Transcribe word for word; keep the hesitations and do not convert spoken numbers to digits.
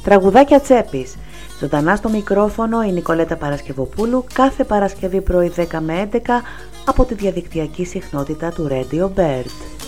Τραγουδάκια τσέπης. Ζωντανά στο μικρόφωνο η Νικολέτα Παρασκευοπούλου κάθε Παρασκευή πρωί δέκα με έντεκα από τη διαδικτυακή συχνότητα του Radio Bird.